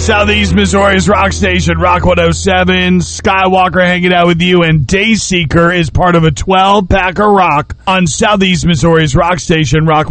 Southeast Missouri's rock station, Rock 107. Skywalker hanging out with you, and Dayseeker is part of a 12-pack of rock on Southeast Missouri's rock station, Rock